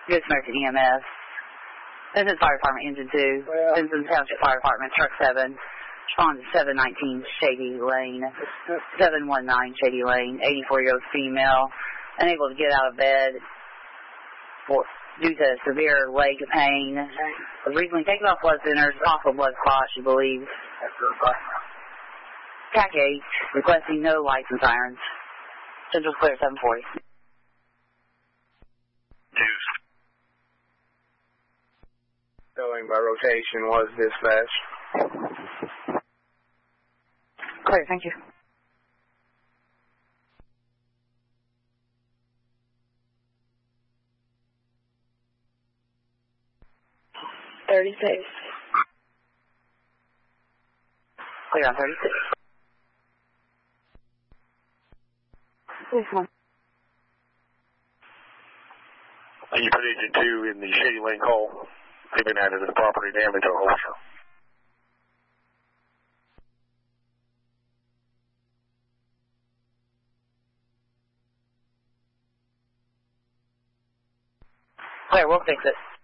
Good Samaritan EMS. This is Fire Department Engine 2. Well, Vincent Township Fire Department, Truck 7. Respond to 719 Shady Lane. 719 Shady Lane. 84-year-old female. Unable to get out of bed due to severe leg pain. Was recently taken off blood thinners, off of blood clots, she believes. TAC 8, requesting no lights and sirens. Central clear 740. Deuce. Going by rotation was dispatch. Clear, thank you. $36. Clear on 36. This one. And you put Engine 2 in the Shady Lane call. They've been added as property damage or holster. Clear, we'll fix it.